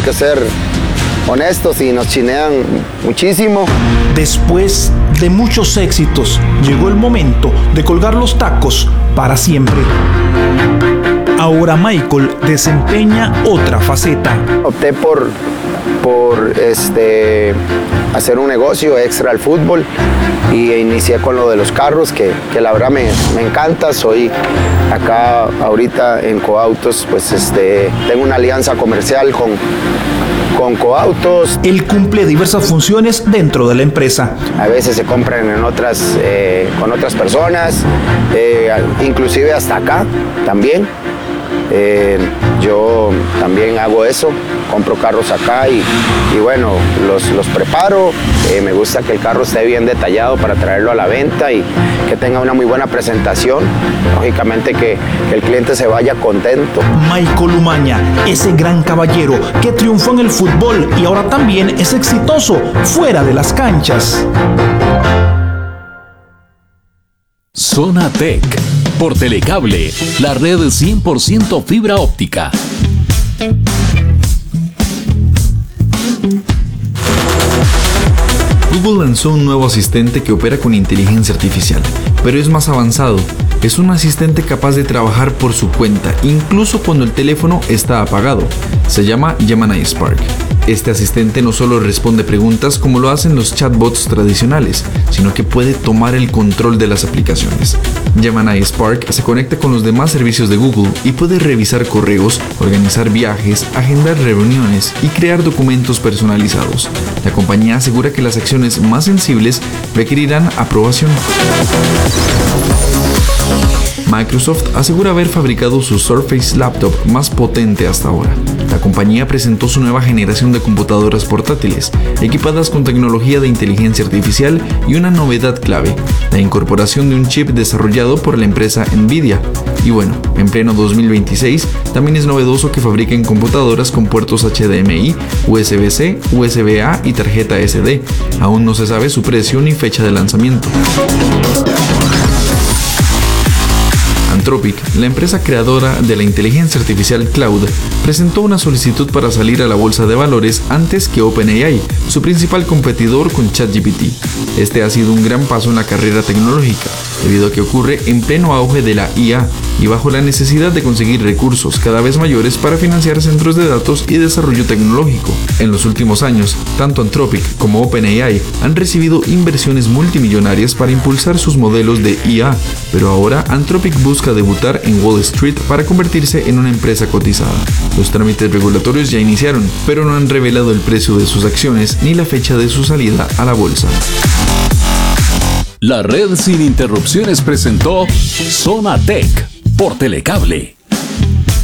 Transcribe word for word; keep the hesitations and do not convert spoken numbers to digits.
tenemos que ser honestos y nos chinean muchísimo. Después de muchos éxitos, llegó el momento de colgar los tacos para siempre. Ahora Michael desempeña otra faceta. Opté por, por este, hacer un negocio extra al fútbol y inicié con lo de los carros, que, que la verdad me, me encanta. Soy acá ahorita en Coautos, pues este, tengo una alianza comercial con, con Coautos. Él cumple diversas funciones dentro de la empresa. A veces se compran en otras, eh, con otras personas, eh, inclusive hasta acá también. Eh, yo también hago eso, compro carros acá y, y bueno, los, los preparo. Eh, me gusta que el carro esté bien detallado para traerlo a la venta y que tenga una muy buena presentación. Lógicamente que, que el cliente se vaya contento. Michael Umaña, ese gran caballero que triunfó en el fútbol y ahora también es exitoso fuera de las canchas. Zona Tech, por Telecable, la red cien por ciento fibra óptica. Google lanzó un nuevo asistente que opera con inteligencia artificial, pero es más avanzado. Es un asistente capaz de trabajar por su cuenta, incluso cuando el teléfono está apagado. Se llama Gemini Spark. Este asistente no solo responde preguntas como lo hacen los chatbots tradicionales, sino que puede tomar el control de las aplicaciones. Gemini Spark se conecta con los demás servicios de Google y puede revisar correos, organizar viajes, agendar reuniones y crear documentos personalizados. La compañía asegura que las acciones más sensibles requerirán aprobación. Microsoft asegura haber fabricado su Surface Laptop más potente hasta ahora. La compañía presentó su nueva generación de computadoras portátiles, equipadas con tecnología de inteligencia artificial y una novedad clave, la incorporación de un chip desarrollado por la empresa Nvidia. Y bueno, en pleno dos mil veintiséis, también es novedoso que fabriquen computadoras con puertos H D M I, U S B C, U S B A y tarjeta S D. Aún no se sabe su precio ni fecha de lanzamiento. Anthropic, la empresa creadora de la inteligencia artificial Cloud, presentó una solicitud para salir a la bolsa de valores antes que OpenAI, su principal competidor con ChatGPT. Este ha sido un gran paso en la carrera tecnológica, debido a que ocurre en pleno auge de la I A y bajo la necesidad de conseguir recursos cada vez mayores para financiar centros de datos y desarrollo tecnológico. En los últimos años, tanto Anthropic como OpenAI han recibido inversiones multimillonarias para impulsar sus modelos de I A, pero ahora Anthropic busca debutar en Wall Street para convertirse en una empresa cotizada. Los trámites regulatorios ya iniciaron, pero no han revelado el precio de sus acciones ni la fecha de su salida a la bolsa. La red sin interrupciones presentó Zona Tech por Telecable.